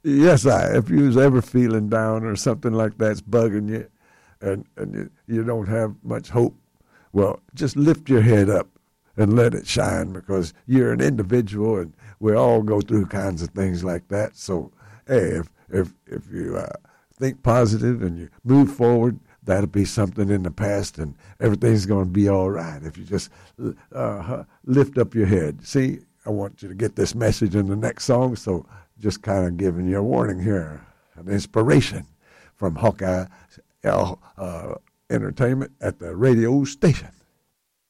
Yes, if you was ever feeling down or something like that's bugging you, and you don't have much hope, well, just lift your head up and let it shine, because you're an individual and we all go through kinds of things like that. So, hey, if you think positive and you move forward, that'll be something in the past, and everything's going to be all right if you just lift up your head. See, I want you to get this message in the next song, so just kind of giving you a warning here, an inspiration from Hawkeye Entertainment at the radio station.